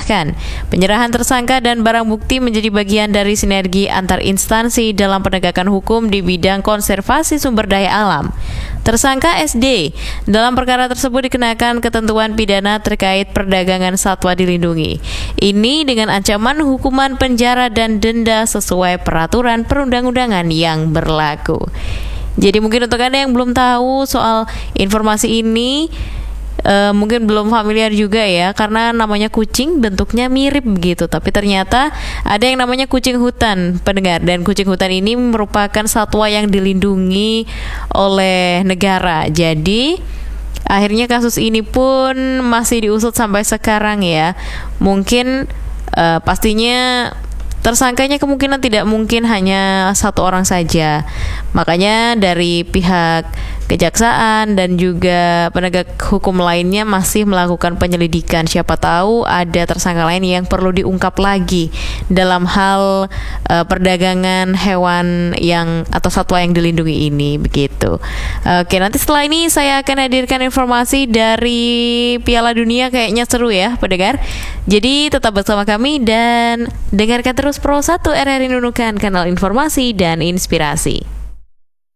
menambahkan, penyerahan tersangka dan barang bukti menjadi bagian dari sinergi antar instansi dalam penegakan hukum di bidang konservasi sumber daya alam. Tersangka SD dalam perkara tersebut dikenakan ketentuan pidana terkait perdagangan satwa dilindungi. Ini dengan ancaman hukuman penjara dan denda sesuai peraturan perundang-undangan yang berlaku. Jadi mungkin untuk Anda yang belum tahu soal informasi ini, mungkin belum familiar juga ya, karena namanya kucing bentuknya mirip gitu, tapi ternyata ada yang namanya kucing hutan, pendengar, dan kucing hutan ini merupakan satwa yang dilindungi oleh negara. Jadi akhirnya kasus ini pun masih diusut sampai sekarang ya. Mungkin pastinya tersangkanya kemungkinan tidak mungkin hanya satu orang saja. Makanya dari pihak kejaksaan dan juga penegak hukum lainnya masih melakukan penyelidikan. Siapa tahu ada tersangka lain yang perlu diungkap lagi dalam hal perdagangan hewan yang atau satwa yang dilindungi ini, begitu. Oke, nanti setelah ini saya akan hadirkan informasi dari Piala Dunia, kayaknya seru ya pendengar. Jadi tetap bersama kami dan dengarkan terus Pro 1 RRI Nunukan, kanal informasi dan inspirasi.